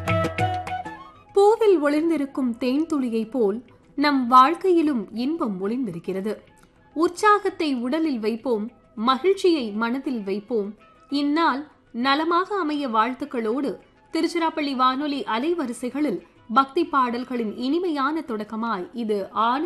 பூவில் ஒளிர்ந்திருக்கும் தேன்துளியை போல் நம் வாழ்க்கையிலும் இன்பம் ஒளிந்திருக்கிறது. உற்சாகத்தை உடலில் வைப்போம், மகிழ்ச்சியை மனதில் வைப்போம். இந்நாள் நலமாக அமைய வாழ்த்துக்களோடு திருச்சிராப்பள்ளி வானொலி அலைவரிசைகளில் பக்தி பாடல்களின் இனிமையான தொடக்கமாய் இது